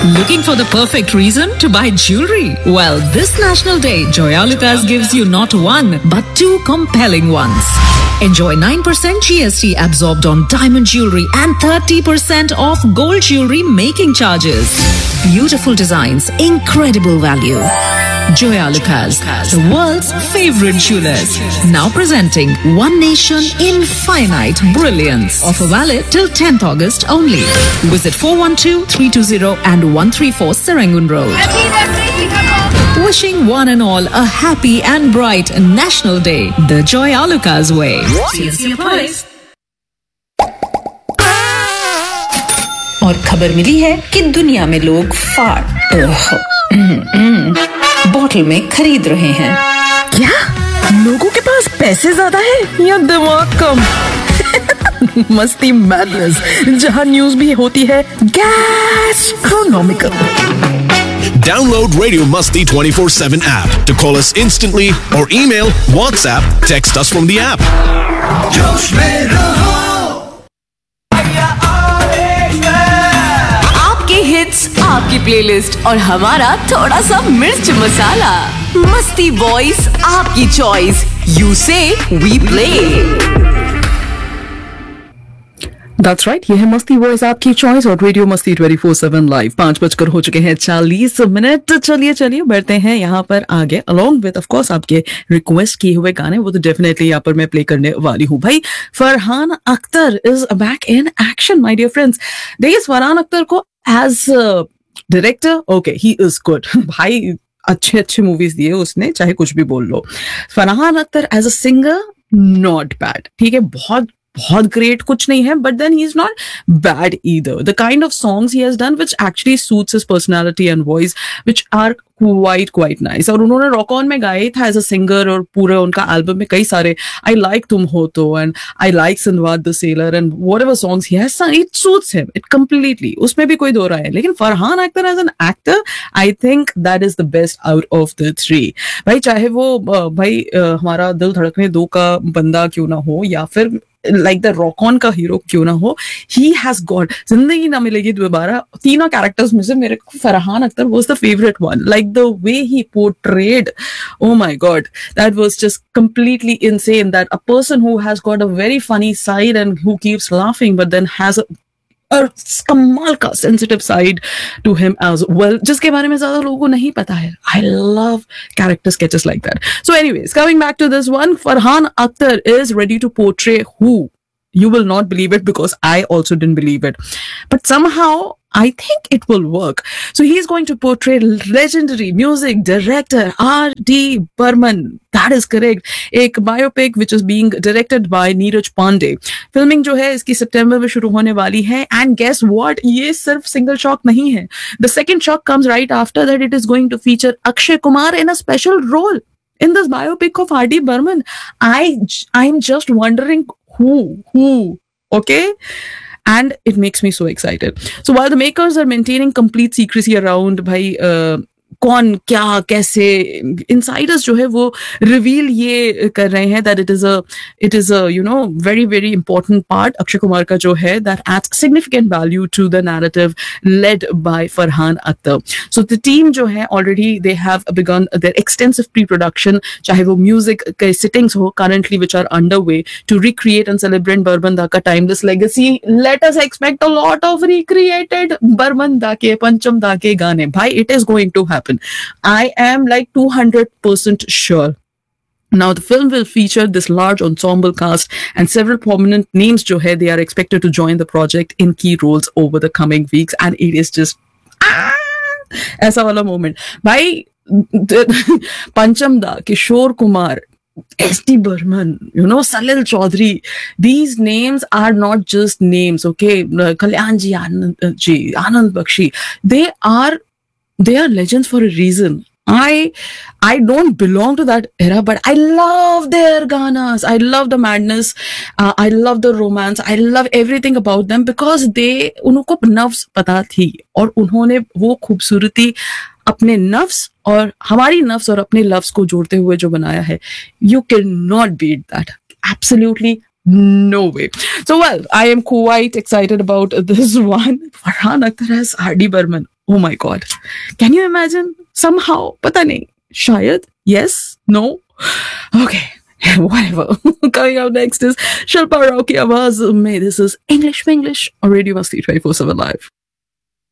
Looking for the perfect reason to buy jewelry? Well, this National Day, Joyalukas gives you not one, but two compelling ones. Enjoy 9% GST absorbed on diamond jewelry and 30% off gold jewelry making charges. Beautiful designs, incredible value. Joyalukas, the world's favorite jewelers. Now presenting One Nation Infinite Brilliance. Offer valid till 10th August only. Visit 412-320 and 134 Serangoon Road. Wishing one and all a happy and bright National Day the Joyalukas way. CSC applies. और खबर मिली है कि दुनिया में लोग bottle में खरीद रहे हैं। क्या लोगों के पास पैसे ज्यादा है या दिमाग कम? मस्ती मैडनेस, जहां न्यूज भी होती है गैस्ट्रोनॉमिकल। Download Radio Musti 24/7 app to call us instantly or email, WhatsApp, text us from the app. जोश में रहो। आपके हिट्स, आपकी प्लेलिस्ट और हमारा थोड़ा सा मिर्च मसाला। मस्ती वॉइस आपकी चॉइस। यू से वी प्ले। That's right, ये है मस्ती वॉइस आपकी चॉइस और रेडियो मस्ती 24/7 लाइव। 5 हो चुके हैं 40 चलिए बढ़ते हैं यहाँ पर आगे। अलॉन्ग विद ऑफ कोर्स आपके रिक्वेस्ट किए हुए गाने, वो तो डेफिनेटली यहाँ पर मैं प्ले करने वाली हूँ। भाई Farhan Akhtar is back in action my dear friends. देखिए फरहान अख्तर को as director okay he is good भाई, अच्छे मूवीज दिए उसने, चाहे कुछ भी बोल लो। Farhan Akhtar as a singer not bad, ठीक है, बहुत ग्रेट कुछ नहीं है, but then he is not bad either. The kind of songs he has done which actually suits his personality and voice which are quite nice. और उन्होंने rock on में गाए था एज अ सिंगर, और पूरे उनका एल्बम में कई सारे आई लाइक तुम हो तो and I like Sinbad the seller and whatever songs he has सung, it suits him it completely, उसमें भी कोई दो राय है। लेकिन Farhan Akhtar as an actor I think that is the best out of the three. भाई चाहे वो हमारा दिल धड़कने दो का बंदा क्यों ना हो, या फिर लाइक द रॉक ऑन का हीरो क्यों ना हो, ही हैज गॉट जिंदगी ना मिलेगी दोबारा। तीनों कैरेक्टर्स में से मेरे को Farhan Akhtar was the favourite one. Like the way he portrayed, oh my god, that was just completely insane, that a person who has got a very funny side and who keeps laughing but then has a कमाल का sensitive side to him as well, जिसके बारे में ज्यादा लोगों को नहीं पता है। I love character sketches like that. So anyways, coming back to this one, Farhan Akhtar is ready to portray who you will not believe it, because I also didn't believe it, but somehow I think it will work. So he is going to portray legendary music director R.D. Burman. That is correct. एक biopic which is being directed by Neeraj Pandey. Filming जो है इसकी सितंबर में शुरू होने वाली है, and guess what? ये सिर्फ सिंगल शॉक नहीं है. The second shock comes right after that. It is going to feature Akshay Kumar in a special role in this biopic of R.D. Burman. I'm just wondering who, okay? And it makes me so excited. So while the makers are maintaining complete secrecy around कौन क्या कैसे, Insiders जो है वो reveal ये कर रहे हैं that it is a you know very very important part, Akshay Kumar का जो है, that adds significant value to the narrative led by Farhan Akhtar. So the team जो है already they have begun their extensive pre-production, चाहे वो music के sittings हो currently which are underway to recreate and celebrate Burman Da का timeless legacy. Let us expect a lot of recreated Burman Da के, पंचम दा के गाने। भाई it is going to happen. I am like 200% sure. Now the film will feature this large ensemble cast and several prominent names jo hai, they are expected to join the project in key roles over the coming weeks, and it is just aisa wala moment. Bhai Pancham Da, Kishore Kumar, S.D. Burman, you know, Salil Chaudhary, these names are not just names, okay? Kalyan ji, Anand Bakshi, they are legends for a reason. I don't belong to that era, but I love their ganas. I love the madness. I love the romance. I love everything about them because उनको नफ्स पता थी, और उन्होंने वो खूबसूरती अपने नफ्स और हमारी नफ्स और अपने लफ्स को जोड़ते हुए जो बनाया है, you cannot beat that. Absolutely no way. So well, I am quite excited about this one. Farhan Akhtar as R.D. Burman. Oh my God. Can you imagine? Somehow, पता नहीं, शायद, yes, no, okay, whatever. Coming up next is Shilpa Rao की आवाज में. This is English Winglish on Radio Masti 24/7 Live.